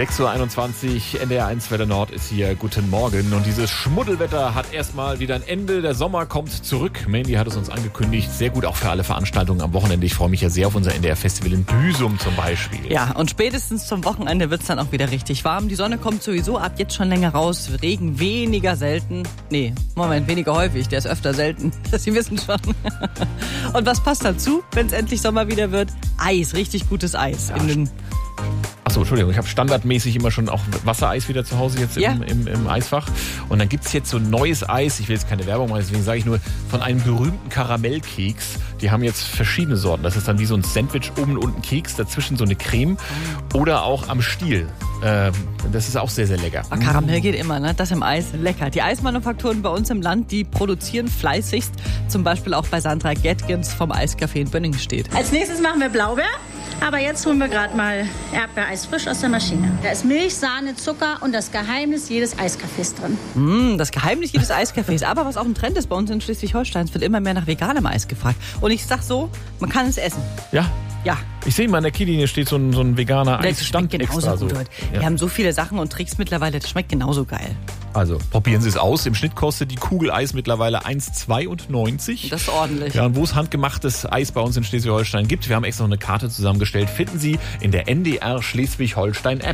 6.21 Uhr, NDR1 Welle Nord ist hier. Guten Morgen. Und dieses Schmuddelwetter hat erstmal wieder ein Ende. Der Sommer kommt zurück. Mandy hat es uns angekündigt. Sehr gut auch für alle Veranstaltungen am Wochenende. Ich freue mich ja sehr auf unser NDR-Festival in Büsum zum Beispiel. Ja, und spätestens zum Wochenende wird es dann auch wieder richtig warm. Die Sonne kommt sowieso ab jetzt schon länger raus. Regen weniger selten. Nee, Moment, weniger häufig. Der ist öfter selten. Sie wissen schon. Und was passt dazu, wenn es endlich Sommer wieder wird? Eis, richtig gutes Eis. Ja, In den Achso, Entschuldigung, ich habe standardmäßig immer schon auch Wassereis wieder zu Hause jetzt Ja. im Eisfach. Und dann gibt's jetzt so neues Eis, ich will jetzt keine Werbung machen, deswegen sage ich nur, von einem berühmten Karamellkeks. Die haben jetzt verschiedene Sorten. Das ist dann wie so ein Sandwich, oben und unten Keks, dazwischen so eine Creme oder auch am Stiel. Das ist auch sehr, sehr lecker. Aber Karamell geht immer, ne? Das im Eis, lecker. Die Eismanufakturen bei uns im Land, die produzieren fleißigst. Zum Beispiel auch bei Sandra Gettgens vom Eiscafé in Bönningen-Stedt. Als nächstes machen wir Blaubeer. Aber jetzt holen wir gerade mal Erdbeereis frisch aus der Maschine. Da ist Milch, Sahne, Zucker und das Geheimnis jedes Eiscafés drin. Das Geheimnis jedes Eiscafés. Aber was auch ein Trend ist bei uns in Schleswig-Holstein, es wird immer mehr nach veganem Eis gefragt. Und ich sag so, man kann es essen. Ja. Ja. Ich sehe mal, an der Kiellinie steht so ein veganer Das Eisstand schmeckt genauso extra. gut So. heute. Ja. Wir haben so viele Sachen und Tricks mittlerweile, das schmeckt genauso geil. Also probieren Sie es aus. Im Schnitt kostet die Kugel Eis mittlerweile 1,92. Das ist ordentlich. Ja, und wo es handgemachtes Eis bei uns in Schleswig-Holstein gibt, wir haben extra noch eine Karte zusammengestellt, finden Sie in der NDR Schleswig-Holstein-App.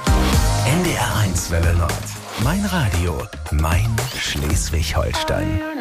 NDR1 Welle Nord. Mein Radio, mein Schleswig-Holstein.